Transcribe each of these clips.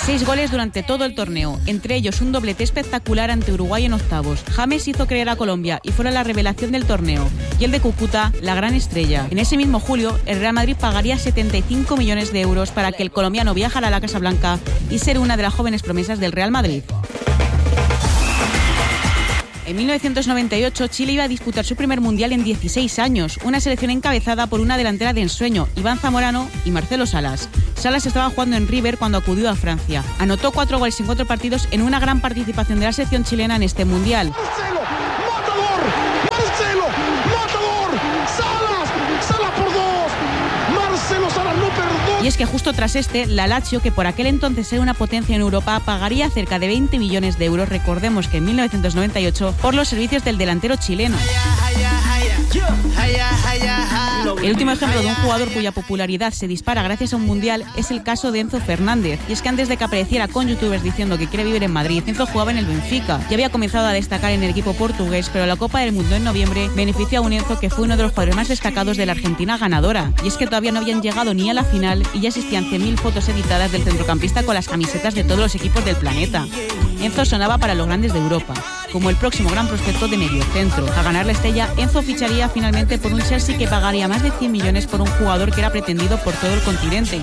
16 goles durante todo el torneo, entre ellos un doblete espectacular ante Uruguay en octavos. James hizo creer a Colombia y fuera la revelación del torneo, y el de Cúcuta, la gran estrella. En ese mismo julio, el Real Madrid pagaría 75 millones de euros para que el colombiano viajara a la Casa Blanca y ser una de las jóvenes promesas del Real Madrid. En 1998, Chile iba a disputar su primer mundial en 16 años, una selección encabezada por una delantera de ensueño, Iván Zamorano y Marcelo Salas. Salas estaba jugando en River cuando acudió a Francia. Anotó 4 goles en 4 partidos en una gran participación de la selección chilena en este mundial. Marcelo, matador, Marcelo, matador, Salas por 2, Marcelo Salas no perdona. Y es que justo tras la Lazio, que por aquel entonces era una potencia en Europa, pagaría cerca de 20 millones de euros, recordemos que en 1998, por los servicios del delantero chileno. El último ejemplo de un jugador cuya popularidad se dispara gracias a un mundial es el caso de Enzo Fernández. Y es que antes de que apareciera con youtubers diciendo que quiere vivir en Madrid, Enzo jugaba en el Benfica. Ya había comenzado a destacar en el equipo portugués, pero la Copa del Mundo en noviembre benefició a un Enzo que fue uno de los jugadores más destacados de la Argentina ganadora. Y es que todavía no habían llegado ni a la final y ya existían 100.000 fotos editadas del centrocampista con las camisetas de todos los equipos del planeta. Enzo sonaba para los grandes de Europa, como el próximo gran prospecto de mediocentro. A ganar la Estella, Enzo ficharía finalmente por un Chelsea que pagaría más de 100 millones por un jugador que era pretendido por todo el continente.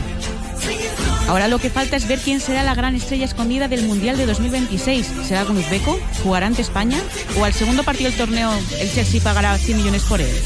Ahora lo que falta es ver quién será la gran estrella escondida del Mundial de 2026. ¿Será algún uzbeco? ¿Jugará ante España? ¿O al segundo partido del torneo el Chelsea pagará 100 millones por él?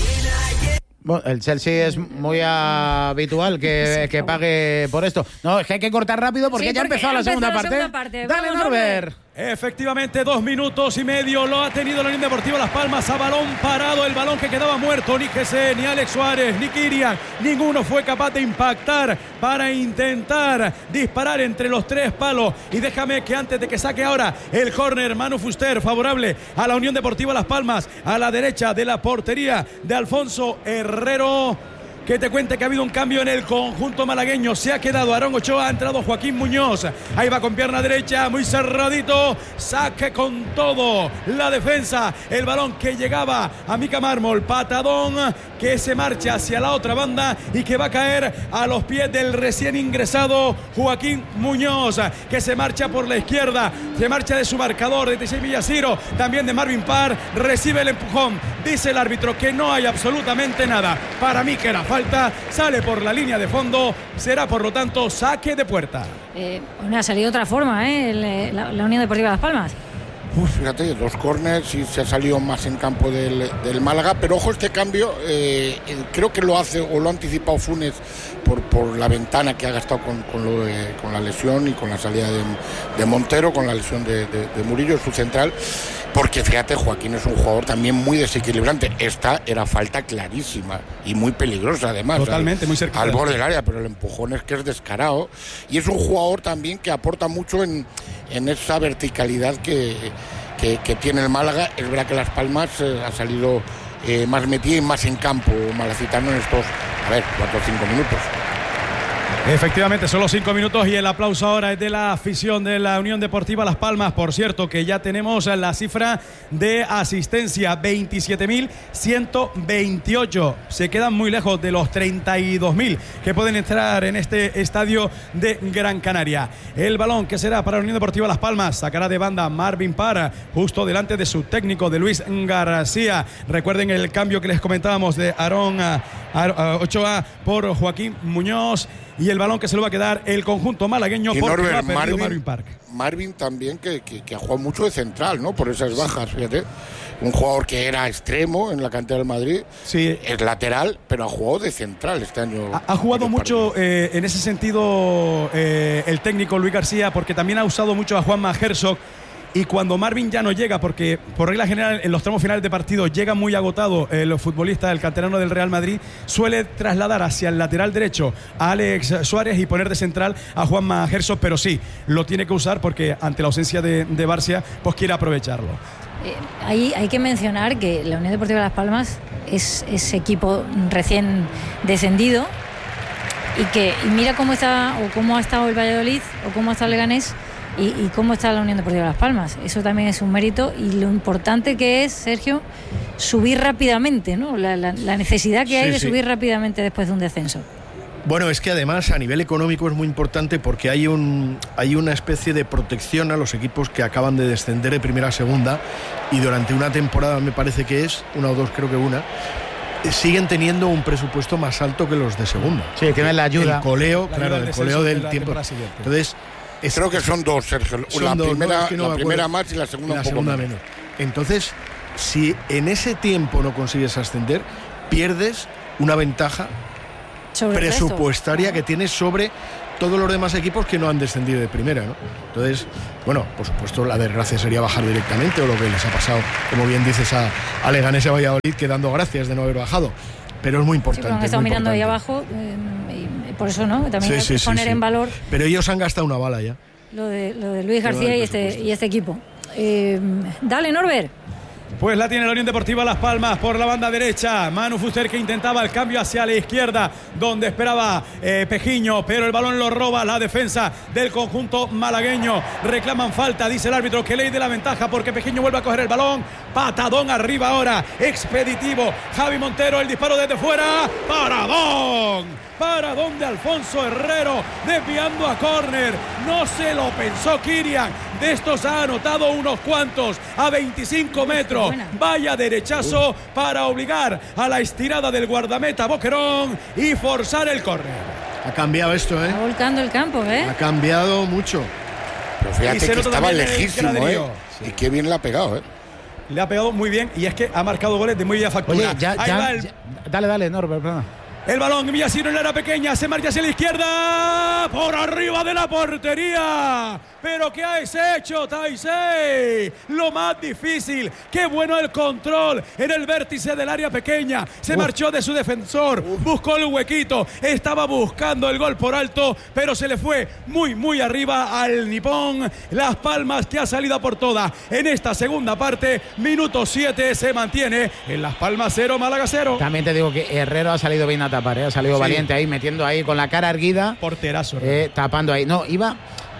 Bueno, el Chelsea es muy habitual que pague por esto. No, es que hay que cortar rápido porque ya ha empezado la segunda parte. Dale, Norbert. Efectivamente, 2 minutos y medio lo ha tenido la Unión Deportiva Las Palmas a balón parado, el balón que quedaba muerto. Ni Jesse, ni Alex Suárez, ni Kirian, ninguno fue capaz de impactar para intentar disparar entre los 3 palos. Y déjame que antes de que saque ahora el córner, Manu Fuster, favorable a la Unión Deportiva Las Palmas, a la derecha de la portería de Alfonso Herrero. Que te cuente que ha habido un cambio en el conjunto malagueño. Se ha quedado Aarón Ochoa, ha entrado Joaquín Muñoz. Ahí va con pierna derecha, muy cerradito. Saque con todo la defensa. El balón que llegaba a Mica Mármol. Patadón que se marcha hacia la otra banda y que va a caer a los pies del recién ingresado Joaquín Muñoz, que se marcha por la izquierda. Se marcha de su marcador, de Teixeira Villaciro, también de Marvin Parr. Recibe el empujón. Dice el árbitro que no hay absolutamente nada. Para mí que era falta, sale por la línea de fondo, será por lo tanto saque de puerta. Ha salido de otra forma, la Unión Deportiva Las Palmas. Fíjate, 2 córners y se ha salido más en campo del Málaga, pero ojo, este cambio creo que lo hace o lo ha anticipado Funes por la ventana que ha gastado con la lesión y con la salida de Montero, con la lesión de Murillo, su central. Porque fíjate, Joaquín es un jugador también muy desequilibrante. Esta era falta clarísima y muy peligrosa además. Totalmente, muy cerca. Al borde del área, pero el empujón es que es descarado. Y es un jugador también que aporta mucho en esa verticalidad que tiene el Málaga. Es verdad que Las Palmas ha salido más metida y más en campo malacitano en estos, 4 o 5 minutos. Efectivamente, solo 5 minutos y el aplauso ahora es de la afición de la Unión Deportiva Las Palmas. Por cierto, que ya tenemos la cifra de asistencia, 27.128. Se quedan muy lejos de los 32.000 que pueden entrar en este estadio de Gran Canaria. El balón que será para la Unión Deportiva Las Palmas, sacará de banda Marvin Parr, justo delante de su técnico, de Luis García. Recuerden el cambio que les comentábamos de Aarón Ochoa por Joaquín Muñoz. Y el balón que se lo va a quedar el conjunto malagueño por Marvin Park. Marvin también que ha jugado mucho de central, ¿no? Por esas bajas, fíjate. Un jugador que era extremo en la cantera del Madrid, sí. Es lateral, pero ha jugado de central este año. Ha jugado mucho en ese sentido el técnico Luis García, porque también ha usado mucho a Juanma Herzog. Y cuando Marvin ya no llega, porque por regla general en los tramos finales de partido llega muy agotado el futbolista, el canterano del Real Madrid, suele trasladar hacia el lateral derecho a Alex Suárez y poner de central a Juanma Herzog, pero sí, lo tiene que usar porque ante la ausencia de Barcia, pues quiere aprovecharlo. Hay que mencionar que la Unión Deportiva Las Palmas es ese equipo recién descendido y mira cómo está o cómo ha estado el Valladolid o cómo ha estado el Leganés. Y cómo está la Unión Deportiva Las Palmas. Eso también es un mérito y lo importante que es, Sergio, subir rápidamente, ¿no? La necesidad que hay de subir rápidamente después de un descenso. Bueno, es que además a nivel económico es muy importante porque hay una especie de protección a los equipos que acaban de descender de primera a segunda y durante una temporada, me parece que es, una o dos, creo que una, siguen teniendo un presupuesto más alto que los de segunda. Sí, tienen la ayuda. El coleo, claro, el coleo del tiempo. Entonces, creo que son dos, Sergio. La primera más y la segunda un poco menos. Entonces, si en ese tiempo no consigues ascender, pierdes una ventaja presupuestaria que tienes sobre todos los demás equipos que no han descendido de primera, ¿no? Entonces, bueno, por supuesto la desgracia sería bajar directamente, o lo que les ha pasado, como bien dices, a Leganés y a Valladolid, que dando gracias de no haber bajado. Pero es muy importante. Sí, estamos mirando ahí abajo, y por eso, ¿no? También hay que poner en valor. Pero ellos han gastado una bala ya. Lo de Luis García y este equipo. Dale, Norbert. Pues la tiene la Unión Deportiva Las Palmas por la banda derecha. Manu Fuster, que intentaba el cambio hacia la izquierda, donde esperaba Pejiño, pero el balón lo roba la defensa del conjunto malagueño. Reclaman falta, dice el árbitro, que ley de la ventaja porque Pejiño vuelve a coger el balón. Patadón arriba ahora, expeditivo. Javi Montero, el disparo desde fuera. Paradón de Alfonso Herrero, desviando a córner. No se lo pensó Kirian. De estos ha anotado unos cuantos a 25 metros. Vaya derechazo para obligar a la estirada del guardameta Boquerón y forzar el córner. Ha cambiado esto, Está volcando el campo, Ha cambiado mucho. Pero fíjate que estaba lejísimo, Sí. Y qué bien le ha pegado, Le ha pegado muy bien y es que ha marcado goles de muy buena factura. Oye, dale, Norbert, perdón. El balón, Villasiro en la área pequeña, se marcha hacia la izquierda, por arriba de la portería. Pero ¿qué has hecho, Taisei? Lo más difícil, qué bueno el control en el vértice del área pequeña. Se marchó de su defensor, buscó el huequito, estaba buscando el gol por alto, pero se le fue muy, muy arriba al nipón. Las Palmas, que ha salido por todas en esta segunda parte. Minuto 7, se mantiene en Las Palmas 0, Málaga 0. También te digo que Herrero ha salido bien a tapar, ha salido valiente ahí, metiendo ahí con la cara erguida. Porterazo. Tapando ahí. No, iba.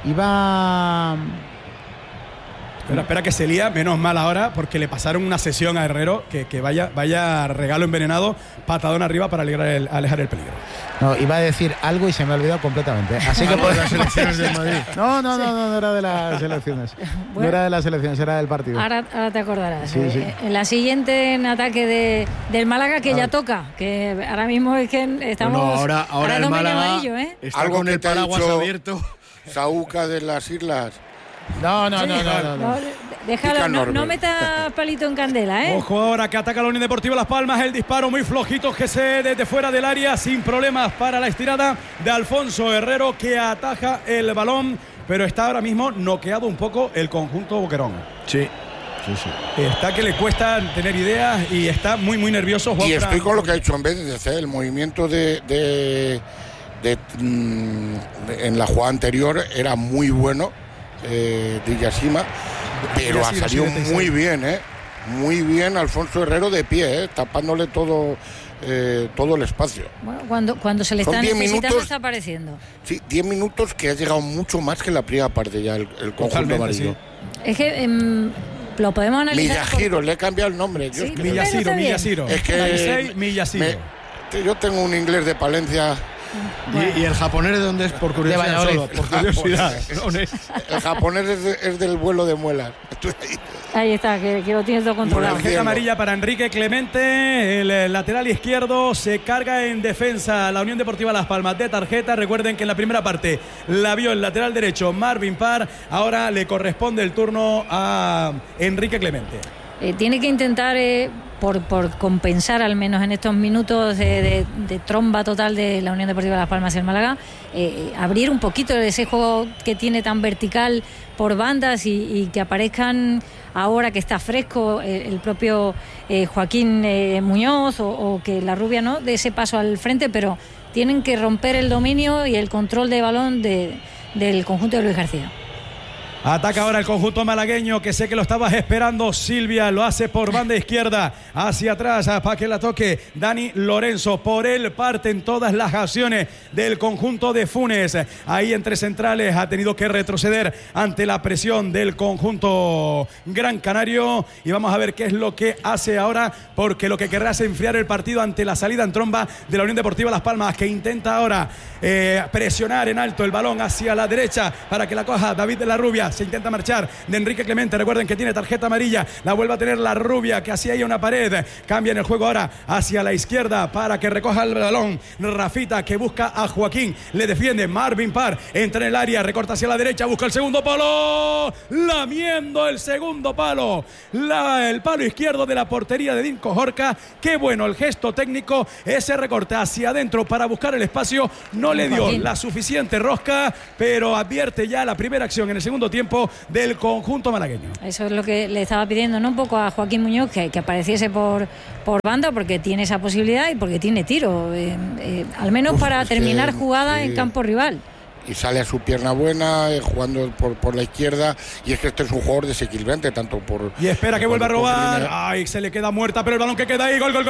Espera que se lía, menos mal ahora, porque le pasaron una sesión a Herrero, que vaya regalo envenenado, patadón arriba para alejar el peligro. No, iba a decir algo y se me ha olvidado completamente. Así que por las elecciones de Madrid. No era de las elecciones. Bueno, no era de las elecciones, era del partido. Ahora te acordarás. Sí. En la siguiente en ataque del Málaga, que ya toca, que ahora mismo es que estamos. Bueno, ahora el Málaga amarillo, está con el paraguas abierto. Saúca de las Islas. No. Déjalo, no metas palito en candela, Ojo ahora que ataca la Unión Deportiva Las Palmas, el disparo muy flojito que se desde fuera del área, sin problemas para la estirada de Alfonso Herrero, que ataja el balón, pero está ahora mismo noqueado un poco el conjunto Boquerón. Sí. Está que le cuesta tener ideas y está muy, muy nervioso. Y estoy con lo que ha hecho, en vez de hacer el movimiento en la jugada anterior, era muy bueno de Yashima, pero ha salido muy bien, muy bien Alfonso Herrero de pie, tapándole todo el espacio. Bueno, cuando se le está necesitando está apareciendo. Sí, 10 minutos que ha llegado mucho más que en la primera parte ya el conjunto amarillo. Sí. Es que lo podemos analizar. Miyashiro, le he cambiado el nombre. Sí, Miyashiro. Es que Miyashiro. Yo tengo un inglés de Palencia. Bueno. ¿Y el japonés de dónde es? Por curiosidad solo. Por curiosidad. El japonés es del vuelo de muelas. Ahí está, que lo tienes todo controlado. Tarjeta amarilla para Enrique Clemente, el lateral izquierdo. Se carga en defensa la Unión Deportiva Las Palmas de tarjeta. Recuerden que en la primera parte la vio el lateral derecho Marvin Parr. Ahora le corresponde el turno a Enrique Clemente. Tiene que intentar, por compensar al menos en estos minutos de tromba total de la Unión Deportiva Las Palmas y el Málaga, abrir un poquito ese juego que tiene tan vertical por bandas y que aparezcan ahora que está fresco el propio Joaquín Muñoz o que la Rubia no dé ese paso al frente, pero tienen que romper el dominio y el control de balón del conjunto de Luis García. Ataca ahora el conjunto malagueño, que sé que lo estabas esperando. Silvia lo hace por banda izquierda, hacia atrás para que la toque Dani Lorenzo. Por él parten todas las acciones del conjunto de Funes. Ahí entre centrales ha tenido que retroceder ante la presión del conjunto gran canario. Y vamos a ver qué es lo que hace ahora, porque lo que querrá es enfriar el partido ante la salida en tromba de la Unión Deportiva Las Palmas, que intenta ahora presionar en alto el balón hacia la derecha para que la coja David de la Rubia. Se intenta marchar de Enrique Clemente. Recuerden que tiene tarjeta amarilla. La vuelve a tener la Rubia, que hacía ahí una pared. Cambia en el juego ahora hacia la izquierda para que recoja el balón Rafita, que busca a Joaquín. Le defiende Marvin Parr. Entra en el área, recorta hacia la derecha, busca el segundo palo. Lamiendo el segundo palo. El palo izquierdo de la portería de Dinko Jorca. Qué bueno el gesto técnico. Ese recorte hacia adentro para buscar el espacio. No le dio la suficiente rosca, pero advierte ya la primera acción en el segundo tiempo del conjunto malagueño. Eso es lo que le estaba pidiendo, ¿no? Un poco a Joaquín Muñoz, que apareciese por banda, porque tiene esa posibilidad y porque tiene tiro, al menos para terminar jugada en campo rival. Y sale a su pierna buena, jugando por la izquierda, y es que este es un jugador desequilibrante tanto por... Y espera que vuelva a robar. Ay, se le queda muerta, pero el balón que queda ahí, gol del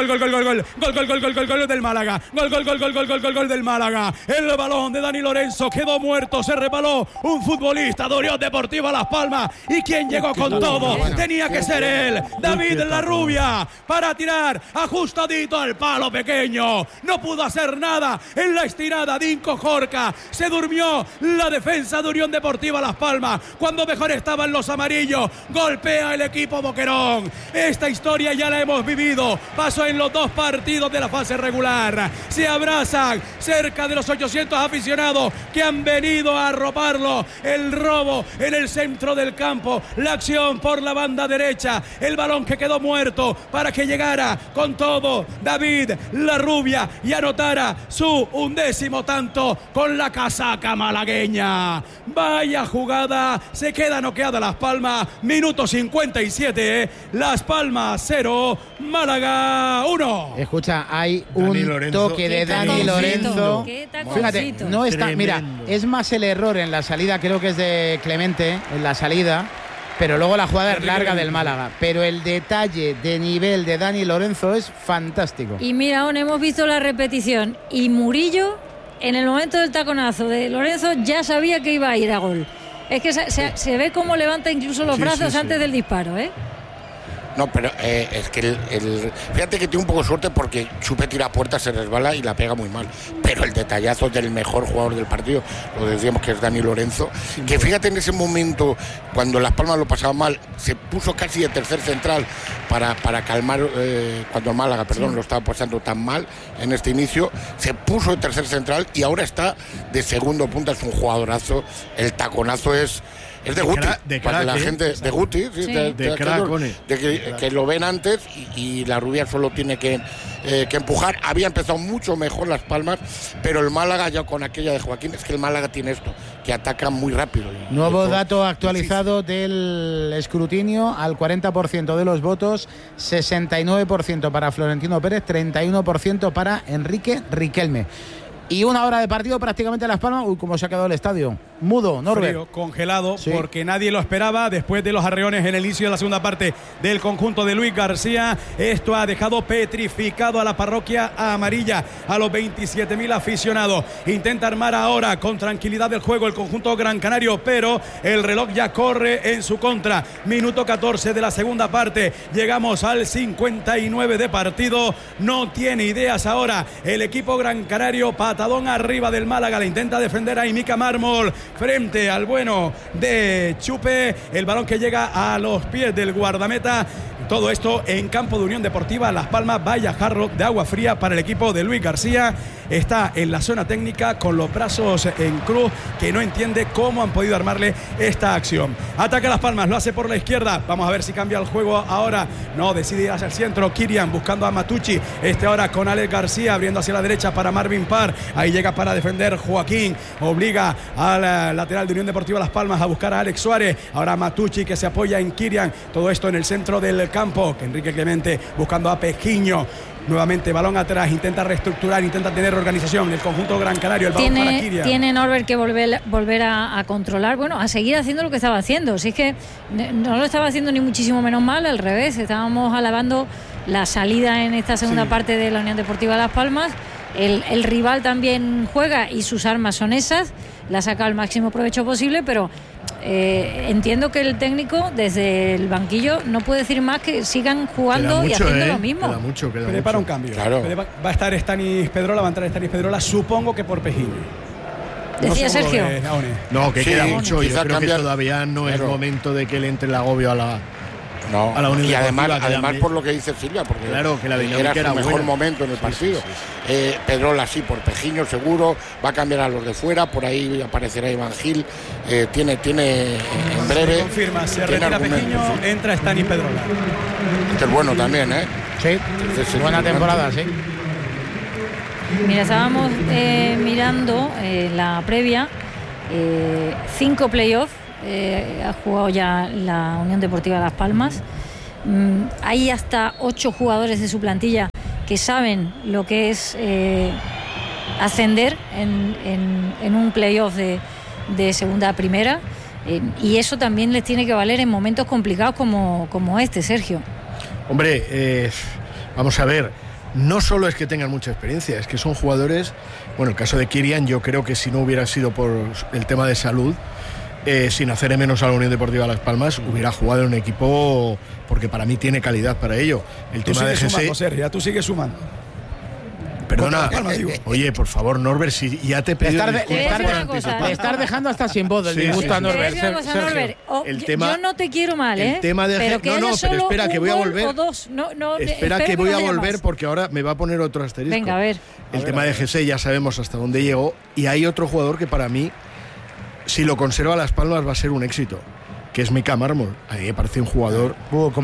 Málaga. Gol del Málaga. El balón de Dani Lorenzo quedó muerto, se resbaló un futbolista de Unión Deportiva Las Palmas, y quien llegó con todo tenía que ser él, David La Rubia, para tirar ajustadito al palo pequeño. No pudo hacer nada en la estirada. Dinko Jorca se durmió la defensa de Unión Deportiva Las Palmas cuando mejor estaban los amarillos. Golpea el equipo Boquerón. Esta historia ya la hemos vivido. Pasó en los 2 partidos de la fase regular. Se abrazan cerca de los 800 aficionados que han venido a arroparlo. El robo en el centro del campo. La acción por la banda derecha. El balón que quedó muerto para que llegara con todo David La Rubia y anotara su 11º tanto con la casaca malagueña. Vaya jugada, se queda noqueada Las Palmas. Minuto 57, Las Palmas 0, Málaga 1. Escucha, hay un toque de Dani Lorenzo. Fíjate, no está, mira, es más el error en la salida, creo que es de Clemente en la salida, pero luego la jugada es larga del Málaga. Pero el detalle de nivel de Dani Lorenzo es fantástico. Y mira, aún hemos visto la repetición y Murillo, en el momento del taconazo de Lorenzo, ya sabía que iba a ir a gol. Es que se ve cómo levanta incluso los brazos antes del disparo, ¿eh? No, pero es que fíjate que tiene un poco de suerte porque Chupe tira a puerta, se resbala y la pega muy mal. Pero el detallazo del mejor jugador del partido, lo decíamos que es Dani Lorenzo, que fíjate en ese momento, cuando Las Palmas lo pasaba mal, se puso casi de tercer central para calmar, cuando Málaga, lo estaba pasando tan mal en este inicio, se puso de tercer central y ahora está de segundo punta. Es un jugadorazo, el taconazo es de Guti, para la gente de Guti, que lo ven antes y la Rubia solo tiene que empujar. Había empezado mucho mejor Las Palmas, pero el Málaga ya con aquella de Joaquín, es que el Málaga tiene esto, que ataca muy rápido. Nuevo dato actualizado del escrutinio: al 40% de los votos, 69% para Florentino Pérez, 31% para Enrique Riquelme. Y 1 hora de partido prácticamente Las Palmas. Uy, cómo se ha quedado el estadio. Mudo, Norbert. Frío, congelado, porque nadie lo esperaba después de los arreones en el inicio de la segunda parte del conjunto de Luis García. Esto ha dejado petrificado a la parroquia amarilla, a los 27.000 aficionados. Intenta armar ahora con tranquilidad el juego el conjunto gran canario, pero el reloj ya corre en su contra. Minuto 14 de la segunda parte. Llegamos al 59 de partido. No tiene ideas ahora el equipo gran canario. Patadón arriba del Málaga. Le intenta defender a Imica Mármol frente al bueno de Chupe. El balón que llega a los pies del guardameta. Todo esto en campo de Unión Deportiva Las Palmas. Vaya jarro de agua fría para el equipo de Luis García. Está en la zona técnica con los brazos en cruz, que no entiende cómo han podido armarle esta acción. Ataca Las Palmas, lo hace por la izquierda. Vamos a ver si cambia el juego ahora. No, decide ir hacia el centro. Kirian buscando a Matucci. Ahora con Alex García abriendo hacia la derecha para Marvin Parr. Ahí llega para defender Joaquín. Obliga al lateral de Unión Deportiva Las Palmas a buscar a Alex Suárez. Ahora Matucci, que se apoya en Kirian. Todo esto en el centro del campo. Que Enrique Clemente buscando a Pejiño. nuevamente balón atrás, intenta reestructurar, intenta tener organización el conjunto Gran Canario, el balón para Kirian. Tiene Norbert que volver a controlar, bueno, a seguir haciendo lo que estaba haciendo. Si es que no lo estaba haciendo ni muchísimo menos mal, al revés, estábamos alabando la salida en esta segunda parte de la Unión Deportiva Las Palmas. El rival también juega y sus armas son esas, la saca al máximo provecho posible, pero entiendo que el técnico desde el banquillo no puede decir más que sigan jugando y haciendo lo mismo. Queda mucho. Para un cambio. Claro. Va a estar Stanis Pedrola, va a entrar Stanis Pedrola, supongo que por Pejiño. Decía Sergio. No, que queda mucho. Yo creo que cambiar, todavía no es momento de que le entre el agobio a la Unión y Deportiva, además por lo que dice Silvia, porque claro, que la era su mejor buena. momento en el partido. Sí. Pedrola sí, por Pejiño seguro, va a cambiar a los de fuera, por ahí aparecerá Iván Gil, tiene en breve. Se confirma, se retira Pejiño, entra Stanis Pedrola. Este es bueno también, ¿eh? Sí, buena temporada, sí. Mira, estábamos mirando la previa, 5 playoffs. Ha jugado ya la Unión Deportiva Las Palmas. Hay hasta 8 jugadores de su plantilla que saben lo que es ascender en un playoff de segunda a primera, y eso también les tiene que valer en momentos complicados como este, Sergio. Hombre, vamos a ver, no solo es que tengan mucha experiencia, es que son jugadores, bueno, el caso de Kirian, yo creo que si no hubiera sido por el tema de salud, sin hacer menos a la Unión Deportiva Las Palmas, hubiera jugado en un equipo, porque para mí tiene calidad para ello. El tema de Sergio, ya tú sigues sumando. Perdona, oye, por favor, Norbert, si ya te pedí le estás dejando hasta sin voz el disgusto a Norbert. Yo no te quiero mal, el tema de pero espera que voy a volver. Espera que voy a volver porque ahora me va a poner otro asterisco. Venga, a ver. El tema de Jesse ya sabemos hasta dónde llegó, y hay otro jugador que para mí, si lo conserva Las Palmas, va a ser un éxito, que es Mika Mármol. A mí me parece un jugador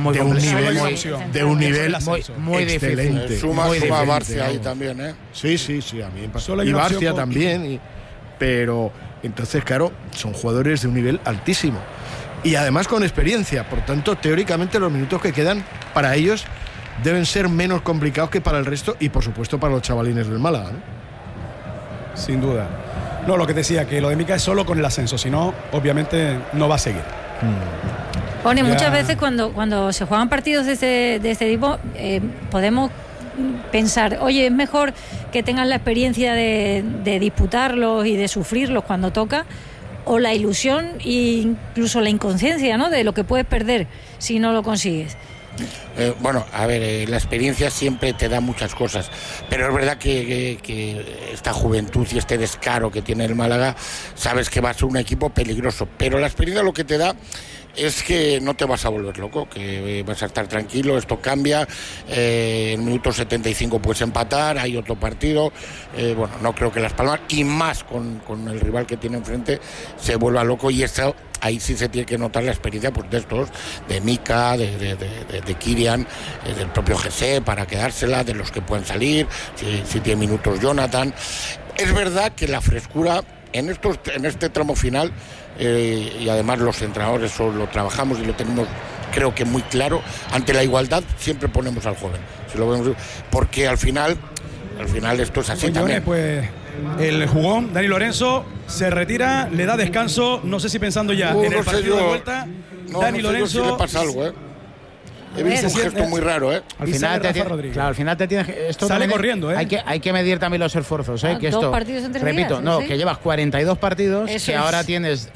de un nivel muy excelente. Suma a Barcia ahí también, ¿eh? Sí, a mí me pasa. Y Barcia también. Pero entonces, claro, son jugadores de un nivel altísimo. Y además con experiencia. Por tanto, teóricamente los minutos que quedan para ellos deben ser menos complicados que para el resto, y por supuesto para los chavalines del Málaga, ¿no? Sin duda. No, lo que te decía, que lo de Mika es solo con el ascenso, si no, obviamente no va a seguir. Pone, muchas veces cuando se juegan partidos de este tipo, podemos pensar, oye, es mejor que tengan la experiencia de disputarlos y de sufrirlos cuando toca, o la ilusión e incluso la inconsciencia, ¿no?, de lo que puedes perder si no lo consigues. Bueno, a ver, la experiencia siempre te da muchas cosas, pero es verdad que esta juventud y este descaro que tiene el Málaga, sabes que va a ser un equipo peligroso, pero la experiencia lo que te da es que no te vas a volver loco, que vas a estar tranquilo, esto cambia, en minuto 75 puedes empatar, hay otro partido, bueno, no creo que Las Palmas, y más con el rival que tiene enfrente, se vuelva loco, y esto, ahí sí se tiene que notar la experiencia, pues, de estos, de Mika, de Kirian, del propio Jesse para quedársela, de los que pueden salir, si tiene minutos Jonathan. Es verdad que la frescura en este tramo final, y además los entrenadores lo trabajamos y lo tenemos, creo que muy claro, ante la igualdad siempre ponemos al joven, si lo vemos, porque al final esto es así. También. Pues el jugón Dani Lorenzo se retira, le da descanso, no sé si pensando ya en el partido de vuelta. Dani Lorenzo, si le pasa algo, He visto un gesto muy raro, Al final te tienes. Esto sale corriendo, Hay que medir también los esfuerzos, que esto. 2 partidos en 3 repito, días, que llevas 42 partidos, eso que es. ahora tienes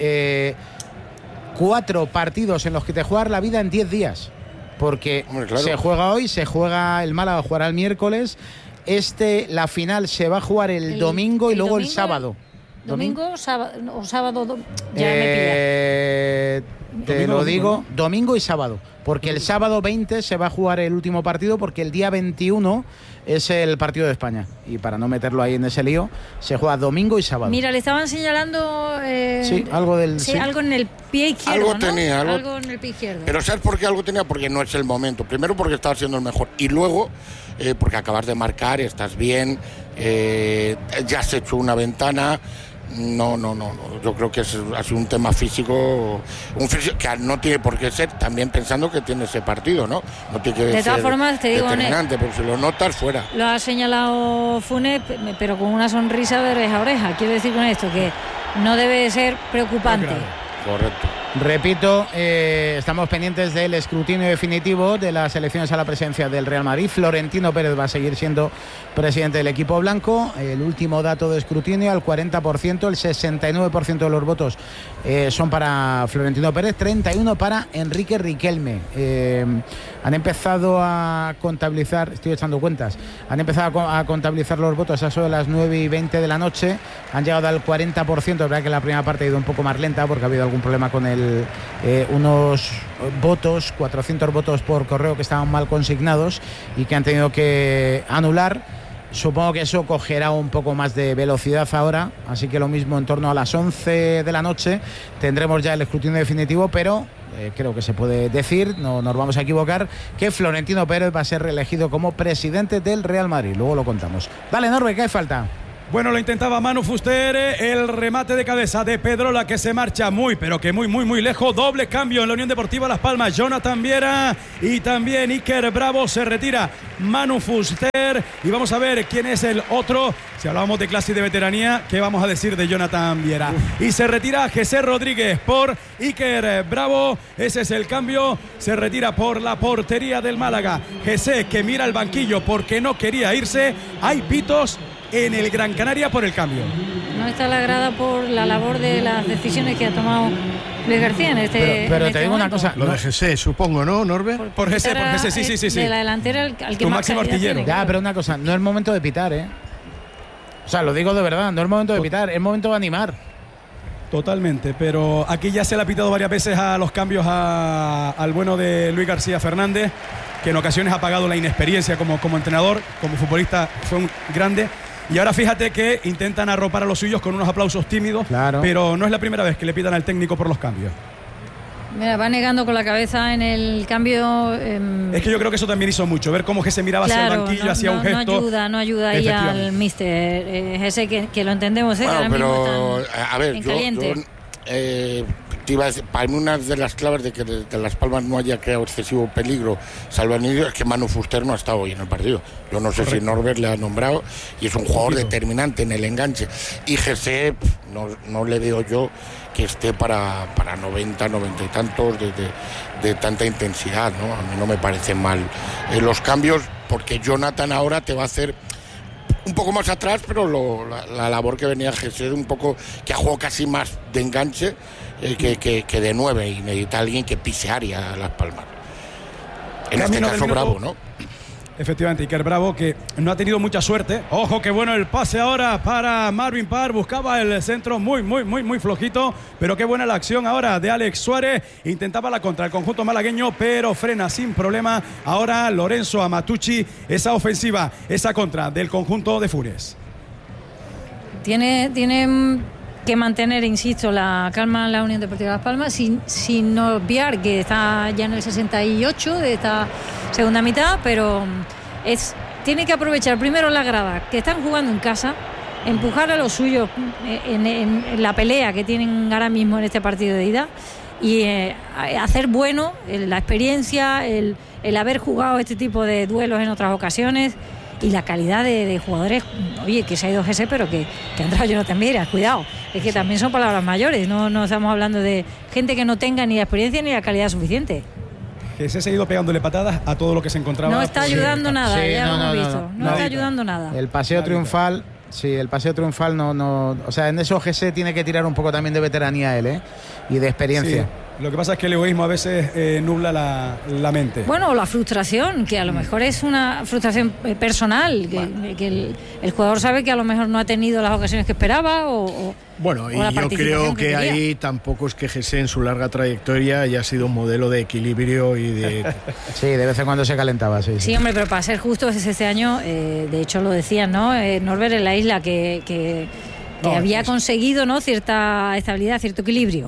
4 partidos en los que te juegas la vida en 10 días. Porque se juega hoy, se juega el Málaga, jugará el miércoles. La final se va a jugar el domingo y luego el sábado. ¿Domingo o sábado? Ya me pilla. Te lo digo, domingo y sábado. Porque el sábado 20 se va a jugar el último partido, porque el día 21 es el partido de España. Y para no meterlo ahí en ese lío, se juega domingo y sábado. Mira, le estaban señalando... algo del... Sí, algo en el pie izquierdo, algo tenía, ¿no? Algo en el pie izquierdo. Pero ¿sabes por qué algo tenía? Porque no es el momento. Primero porque estaba siendo el mejor. Y luego porque acabas de marcar, estás bien, ya has hecho una ventana... No. Yo creo que ha sido un tema físico, que no tiene por qué ser, también pensando que tiene ese partido, ¿no? No tiene que de todas formas, te digo, determinante, porque si lo notas, fuera. Lo ha señalado Funes, pero con una sonrisa de oreja a oreja. Quiero decir con esto que no debe ser preocupante. Correcto. Repito, estamos pendientes del escrutinio definitivo de las elecciones a la presidencia del Real Madrid. Florentino Pérez va a seguir siendo presidente del equipo blanco. El último dato de escrutinio, al 40%, el 69% de los votos son para Florentino Pérez, 31% para Enrique Riquelme. Han empezado a contabilizar, estoy echando cuentas, han empezado a contabilizar los votos a eso de las 9:20 de la noche. Han llegado al 40%, es verdad que la primera parte ha ido un poco más lenta porque ha habido algún problema con unos votos, 400 votos por correo que estaban mal consignados y que han tenido que anular. Supongo que eso cogerá un poco más de velocidad ahora, así que lo mismo en torno a las 11 de la noche tendremos ya el escrutinio definitivo, pero creo que se puede decir, no nos vamos a equivocar, que Florentino Pérez va a ser reelegido como presidente del Real Madrid. Luego lo contamos. Dale, Norbe, ¿qué falta? Bueno, lo intentaba Manu Fuster, el remate de cabeza de Pedrola que se marcha muy lejos. Doble cambio en la Unión Deportiva Las Palmas. Jonathan Viera y también Iker Bravo. Se retira Manu Fuster y vamos a ver quién es el otro. Si hablábamos de clase y de veteranía, ¿qué vamos a decir de Jonathan Viera? Y se retira Jesé Rodríguez por Iker Bravo. Ese es el cambio. Se retira por la portería del Málaga. Jesé, que mira el banquillo porque no quería irse. Hay pitos en el Gran Canaria por el cambio. No está la grada por la labor de las decisiones que ha tomado Luis García en este pero en te digo momento. Una cosa. Lo de Jesé, supongo, ¿no, Norbe? Por Jesé, sí. De la delantera al que tu más máximo artillero. Ya, pero una cosa, no es momento de pitar, ¿eh? O sea, lo digo de verdad, no es momento de pitar, es momento de animar. Totalmente, pero aquí ya se le ha pitado varias veces a los cambios al bueno de Luis García Fernández, que en ocasiones ha pagado la inexperiencia como entrenador, como futbolista fue un grande. Y ahora fíjate que intentan arropar a los suyos con unos aplausos tímidos, claro. Pero no es la primera vez que le pitan al técnico por los cambios. Mira, va negando con la cabeza en el cambio. Es que yo creo que eso también hizo mucho, ver cómo Jesé miraba hacia el banquillo, hacía un gesto. No ayuda ahí al míster Jesé, que lo entendemos, bueno, ahora pero, mismo están a ver, en caliente. Para mí una de las claves de que de Las Palmas no haya creado excesivo peligro, salvo el inicio, es que Manu Fuster no ha estado hoy en el partido. Yo no sé si Norbert le ha nombrado y es un jugador determinante en el enganche. Y Jesé no le veo yo que esté para 90 y tantos de tanta intensidad, ¿no? A mí no me parece mal los cambios, porque Jonathan ahora te va a hacer un poco más atrás, pero la labor que venía Jesé un poco, que ha jugado casi más de enganche que de 9, y necesita alguien que pise área a Las Palmas. En este caso Bravo, ¿no? Efectivamente, Iker Bravo, que no ha tenido mucha suerte. Ojo, qué bueno el pase ahora para Marvin Parr. Buscaba el centro muy flojito, pero qué buena la acción ahora de Alex Suárez. Intentaba la contra el conjunto malagueño, pero frena sin problema. Ahora Lorenzo Amatucci, esa ofensiva, esa contra del conjunto de Funes. Tiene que mantener, insisto, la calma en la Unión Deportiva Las Palmas, sin obviar que está ya en el 68 de esta segunda mitad, pero tiene que aprovechar primero la grada, que están jugando en casa, empujar a los suyos en la pelea que tienen ahora mismo en este partido de ida, y hacer bueno la experiencia, el haber jugado este tipo de duelos en otras ocasiones, y la calidad de jugadores. Oye, que se ha ido Jesé, pero que ha entrado Jonathan Viera, cuidado, es que también son palabras mayores, no estamos hablando de gente que no tenga ni la experiencia ni la calidad suficiente. Jesé se ha ido pegándole patadas a todo lo que se encontraba. No está ayudando nada, ya lo hemos visto, no está ayudando nada. El paseo triunfal, no, o sea, en eso Jesé tiene que tirar un poco también de veteranía él, y de experiencia. Sí. Lo que pasa es que el egoísmo a veces nubla la mente. Bueno, la frustración, que a lo mejor es una frustración personal, que el jugador sabe que a lo mejor no ha tenido las ocasiones que esperaba Bueno, y yo creo que ahí tampoco es que Jesé en su larga trayectoria haya sido un modelo de equilibrio y de... Sí, de vez en cuando se calentaba, sí. Sí, hombre, pero para ser justos, este año, de hecho lo decían, ¿no? Norbert en la isla, que había conseguido, ¿no?, cierta estabilidad, cierto equilibrio.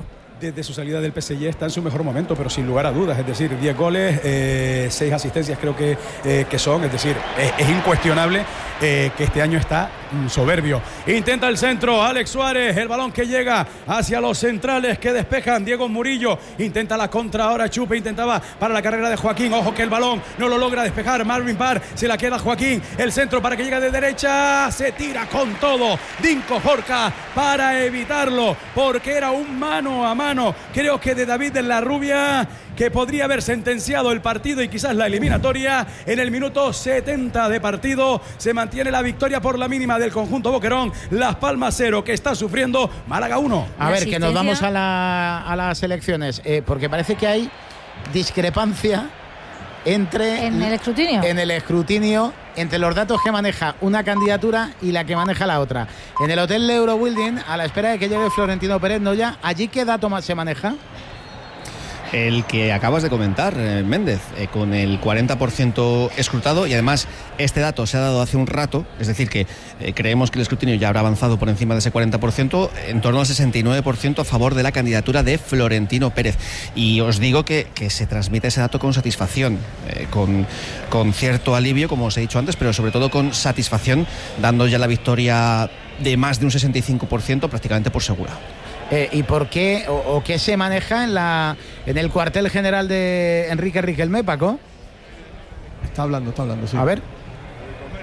desde su salida del PSG está en su mejor momento, pero sin lugar a dudas, es decir, 10 goles, 6 asistencias creo que son, es decir, es incuestionable que este año está soberbio. Intenta el centro, Alex Suárez, el balón que llega hacia los centrales que despejan, Diego Murillo, intenta la contra ahora, Chupe intentaba para la carrera de Joaquín, ojo que el balón no lo logra despejar, Marvin Parr, se la queda Joaquín, el centro para que llegue de derecha, se tira con todo, Dinko Jorca para evitarlo, porque era un mano a mano, creo que de David de la Rubia, que podría haber sentenciado el partido y quizás la eliminatoria. En el minuto 70 de partido se mantiene la victoria por la mínima del conjunto Boquerón, Las Palmas 0, que está sufriendo Málaga 1. A ver, que nos vamos a las elecciones, porque parece que hay discrepancia entre en el escrutinio entre los datos que maneja una candidatura y la que maneja la otra. En el Hotel Eurobuilding, a la espera de que llegue Florentino Pérez Noya, ¿allí qué dato más se maneja? El que acabas de comentar, Méndez, con el 40% escrutado, y además este dato se ha dado hace un rato, es decir que creemos que el escrutinio ya habrá avanzado por encima de ese 40%, en torno al 69% a favor de la candidatura de Florentino Pérez. Y os digo que se transmite ese dato con satisfacción, con cierto alivio, como os he dicho antes, pero sobre todo con satisfacción, dando ya la victoria de más de un 65% prácticamente por segura. ¿Y por qué o qué se maneja en el cuartel general de Enrique Riquelme, Paco? Está hablando, sí. A ver.